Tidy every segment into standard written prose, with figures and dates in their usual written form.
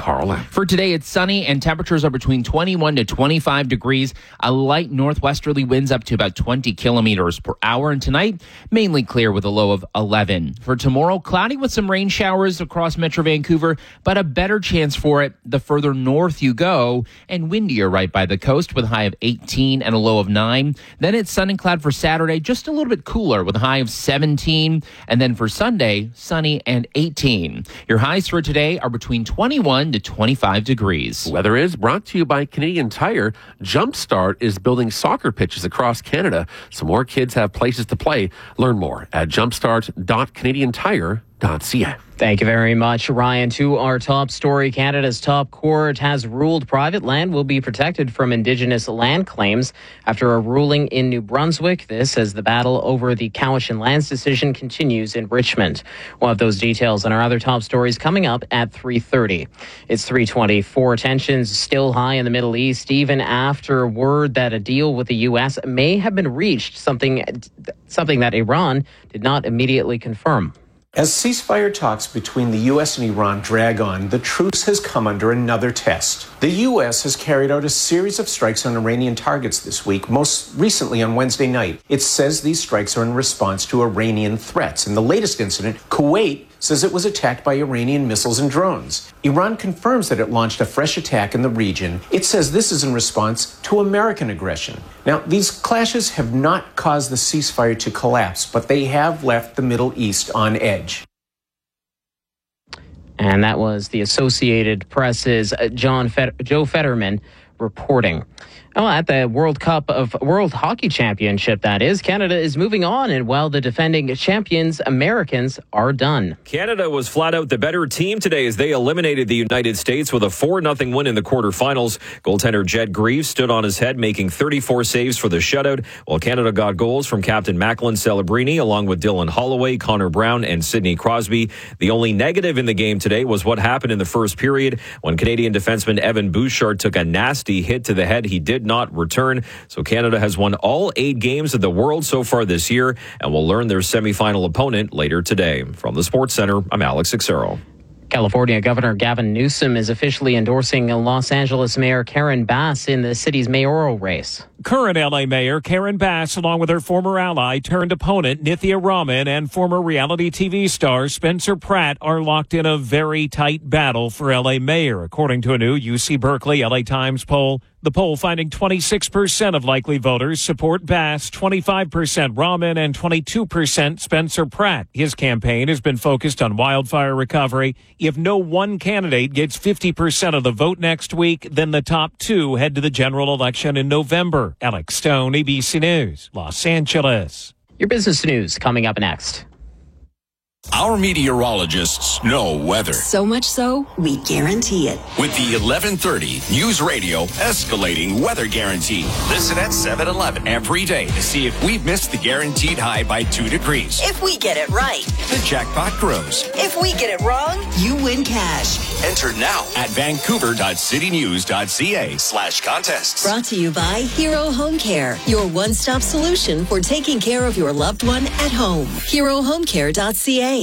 Carl. For today, it's sunny and temperatures are between 21 to 25 degrees. A light northwesterly winds up to about 20 kilometers per hour. And tonight, mainly clear with a low of 11. For tomorrow, cloudy with some rain showers across Metro Vancouver, but a better chance for it the further north you go, and windier right by the coast with a high of 18 and a low of 9. Then it's sun and cloud for Saturday, just a little bit cooler with a high of 17. And then for Sunday, sunny and 18. Your highs for today are between 21 to 25 degrees. Weather is brought to you by Canadian Tire. Jumpstart is building soccer pitches across Canada so more kids have places to play. Learn more at jumpstart.canadiantire.ca. Thank you very much, Ryan. To our top story, Canada's top court has ruled private land will be protected from Indigenous land claims after a ruling in New Brunswick. This as the battle over the Cowichan lands decision continues in Richmond. We'll have those details and our other top stories coming up at 3:30. It's 3:24. Tensions still high in the Middle East, even after word that a deal with the U.S. may have been reached, something that Iran did not immediately confirm. As ceasefire talks between the U.S. and Iran drag on, the truce has come under another test. The U.S. has carried out a series of strikes on Iranian targets this week, most recently on Wednesday night. It says these strikes are in response to Iranian threats. In the latest incident, Kuwait says it was attacked by Iranian missiles and drones. Iran confirms that it launched a fresh attack in the region. It says this is in response to American aggression. Now, these clashes have not caused the ceasefire to collapse, but they have left the Middle East on edge. And that was the Associated Press's Joe Fetterman reporting. Well, at the World Hockey Championship, that is, Canada is moving on, and while the defending champions, Americans, are done. Canada was flat out the better team today as they eliminated the United States with a 4-0 win in the quarterfinals. Goaltender Jed Greaves stood on his head, making 34 saves for the shutout, while Canada got goals from Captain Macklin Celebrini, along with Dylan Holloway, Connor Brown, and Sidney Crosby. The only negative in the game today was what happened in the first period when Canadian defenseman Evan Bouchard took a nasty hit to the head. He did not return. So Canada has won all 8 games of the World so far this year and will learn their semifinal opponent later today. From the Sports Center, I'm Alex Xero. California Governor Gavin Newsom is officially endorsing Los Angeles Mayor Karen Bass in the city's mayoral race. Current LA Mayor Karen Bass, along with her former ally turned opponent Nithya Raman and former reality TV star Spencer Pratt, are locked in a very tight battle for LA Mayor, according to a new UC Berkeley LA Times poll. The poll finding 26% of likely voters support Bass, 25% Raman, and 22% Spencer Pratt. His campaign has been focused on wildfire recovery. If no one candidate gets 50% of the vote next week, then the top 2 head to the general election in November. Alex Stone, ABC News, Los Angeles. Your business news coming up next. Our meteorologists know weather. So much so, we guarantee it. With the 1130 News Radio Escalating Weather Guarantee. Listen at 7-Eleven every day to see if we've missed the guaranteed high by 2 degrees. If we get it right, the jackpot grows. If we get it wrong, you win cash. Enter now at vancouver.citynews.ca/contests. Brought to you by Hero Home Care, your one-stop solution for taking care of your loved one at home. HeroHomeCare.ca.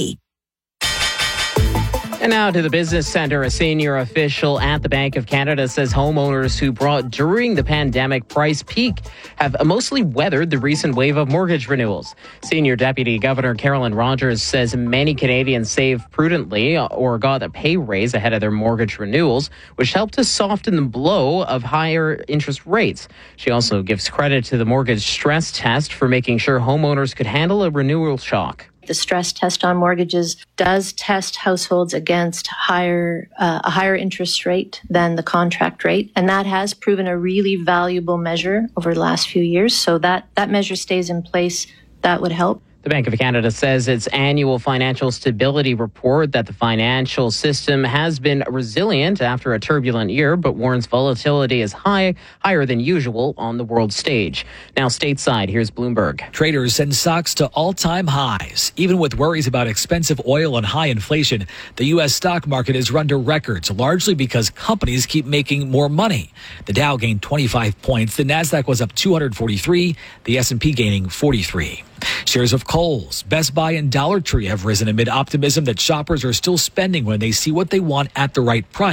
And now to the business center. A senior official at the Bank of Canada says homeowners who bought during the pandemic price peak have mostly weathered the recent wave of mortgage renewals. Senior Deputy Governor Carolyn Rogers says many Canadians saved prudently or got a pay raise ahead of their mortgage renewals, which helped to soften the blow of higher interest rates. She also gives credit to the mortgage stress test for making sure homeowners could handle a renewal shock. The stress test on mortgages does test households against a higher interest rate than the contract rate, and that has proven a really valuable measure over the last few years. So that measure stays in place. That would help. The Bank of Canada says its annual financial stability report that the financial system has been resilient after a turbulent year, but warns volatility is higher than usual on the world stage. Now stateside, here's Bloomberg. Traders send stocks to all-time highs. Even with worries about expensive oil and high inflation, the U.S. stock market has run to records, largely because companies keep making more money. The Dow gained 25 points. The Nasdaq was up 243, the S&P gaining 43. Shares of Kohl's, Best Buy, and Dollar Tree have risen amid optimism that shoppers are still spending when they see what they want at the right price.